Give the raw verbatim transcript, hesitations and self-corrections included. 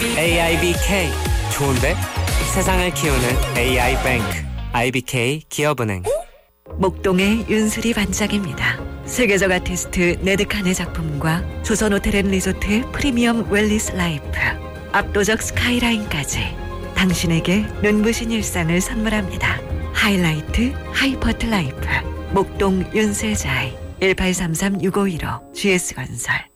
에이아이비케이 좋은데? 세상을 키우는 에이아이뱅크 아이비케이 기업은행. 목동의 윤수리 반짝입니다. 세계적 아티스트 네드칸의 작품과 조선호텔앤리조트의 프리미엄 웰리스 라이프, 압도적 스카이라인까지 당신에게 눈부신 일상을 선물합니다. 하이라이트 하이퍼트 라이프 목동 윤세자이 일팔삼삼 육오일오 지에스건설.